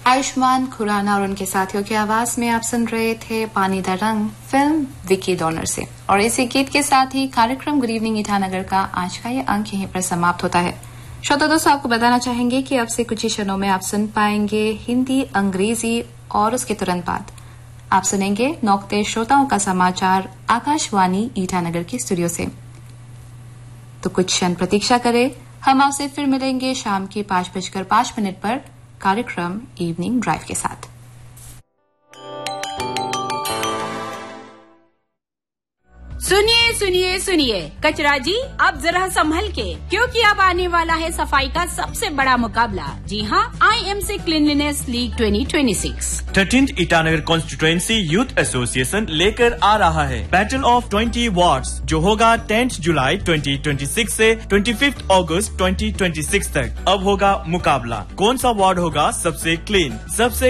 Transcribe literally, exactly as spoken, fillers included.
आयुष्मान खुराना और उनके साथियों की आवाज में आप सुन रहे थे पानी दा रंग फिल्म विकी डॉनर से। और इसी गीत के साथ ही कार्यक्रम गुड इवनिंग ईटानगर का आज का ये अंक यहीं पर समाप्त होता है। श्रोता दोस्तों, आपको बताना चाहेंगे कि अब से कुछ ही क्षणों में आप सुन पाएंगे हिंदी, अंग्रेजी और उसके तुरंत बाद आप सुनेंगे नौकते श्रोताओं का समाचार आकाशवाणी ईटानगर के स्टूडियो से। तो कुछ क्षण प्रतीक्षा करें, हम आपसे फिर मिलेंगे शाम के पांच बजकर पांच मिनट पर कार्यक्रम इवनिंग ड्राइव के साथ। सुनिए सुनिए सुनिए कचरा जी, अब जरा संभल के, क्योंकि अब आने वाला है सफाई का सबसे बड़ा मुकाबला। जी हाँ, I M C cleanliness league twenty twenty six thirteenth Itanagar constituency youth association लेकर आ रहा है बैटल ऑफ ट्वेंटी वार्ड्स, जो होगा टेंथ जुलाई ट्वेंटी ट्वेंटी सिक्स से पच्चीस अगस्त ट्वेंटी ट्वेंटी सिक्स तक। अब होगा मुकाबला, कौन सा वार्ड होगा सबसे क्लीन, सबसे